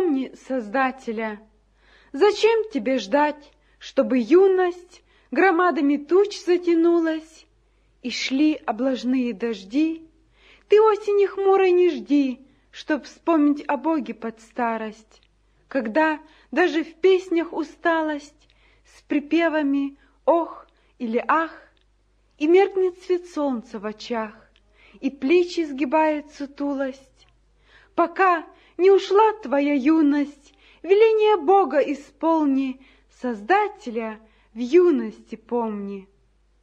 помни Создателя. Зачем тебе ждать, чтобы юность громадами туч затянулась, и шли облажные дожди? Ты осени хмурой не жди, чтоб вспомнить о Боге под старость, когда даже в песнях усталость с припевами «ох» или «ах», и меркнет свет солнца в очах, и плечи сгибает сутулость. Пока не ушла твоя юность, веление Бога исполни, Создателя в юности помни.